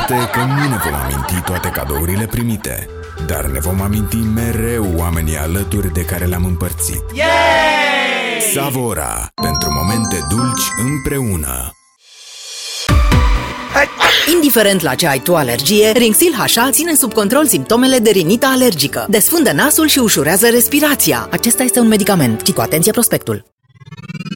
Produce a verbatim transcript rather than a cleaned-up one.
este că nu ne vom aminti toate cadourile primite, dar ne vom aminti mereu oamenii alături de care le-am împărțit. Yay! Savora, pentru momente dulci împreună. Indiferent la ce ai tu alergie, Rinxil H A ține sub control simptomele de rinită alergică. Desfundă nasul și ușurează respirația. Acesta este un medicament. Citi cu atenție prospectul.